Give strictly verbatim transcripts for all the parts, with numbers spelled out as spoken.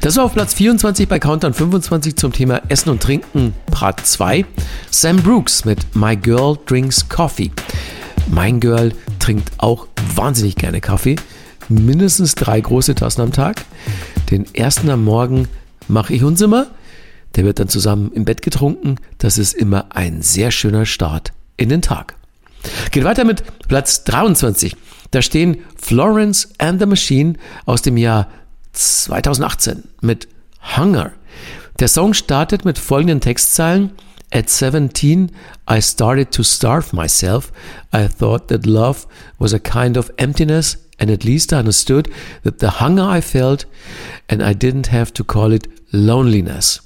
Das war auf Platz vierundzwanzig bei Countdown fünfundzwanzig zum Thema Essen und Trinken Part zwei. Sam Brooks mit My Girl Drinks Coffee. Mein Girl trinkt auch wahnsinnig gerne Kaffee. Mindestens drei große Tassen am Tag. Den ersten am Morgen mache ich uns immer. Der wird dann zusammen im Bett getrunken. Das ist immer ein sehr schöner Start in den Tag. Geht weiter mit Platz dreiundzwanzig. Da stehen Florence and the Machine aus dem Jahr zweitausendachtzehn mit Hunger. Der Song startet mit folgenden Textzeilen. At seventeen, I started to starve myself. I thought that love was a kind of emptiness, and at least I understood that the hunger I felt, and I didn't have to call it loneliness.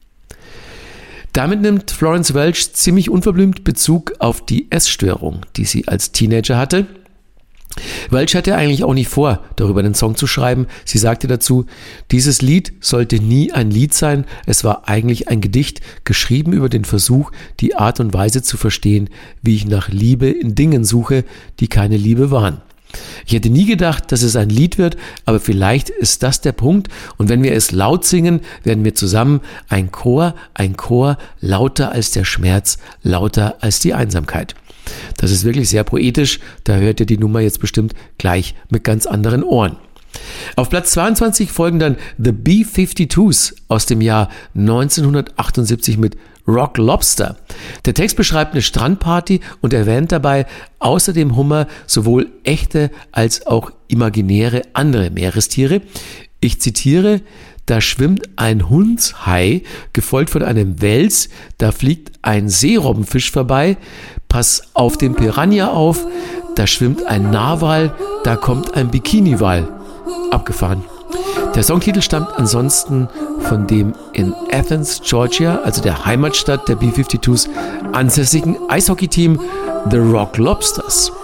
Damit nimmt Florence Welch ziemlich unverblümt Bezug auf die Essstörung, die sie als Teenager hatte. Welch hatte eigentlich auch nicht vor, darüber einen Song zu schreiben. Sie sagte dazu, dieses Lied sollte nie ein Lied sein, es war eigentlich ein Gedicht, geschrieben über den Versuch, die Art und Weise zu verstehen, wie ich nach Liebe in Dingen suche, die keine Liebe waren. Ich hätte nie gedacht, dass es ein Lied wird, aber vielleicht ist das der Punkt und wenn wir es laut singen, werden wir zusammen ein Chor, ein Chor, lauter als der Schmerz, lauter als die Einsamkeit. Das ist wirklich sehr poetisch, da hört ihr die Nummer jetzt bestimmt gleich mit ganz anderen Ohren. Auf Platz zweiundzwanzig folgen dann The B fünfundfünfzig aus dem Jahr neunzehnhundertachtundsiebzig mit Rock Lobster. Der Text beschreibt eine Strandparty und erwähnt dabei außer dem Hummer sowohl echte als auch imaginäre andere Meerestiere. Ich zitiere: Da schwimmt ein Hundshai, gefolgt von einem Wels, da fliegt ein Seerobbenfisch vorbei, pass auf den Piranha auf, da schwimmt ein Narwal, da kommt ein Bikiniwal. Abgefahren. Der Songtitel stammt ansonsten von dem in Athens, Georgia, also der Heimatstadt der B fünfundfünfzig, ansässigen Eishockeyteam The Rock Lobsters.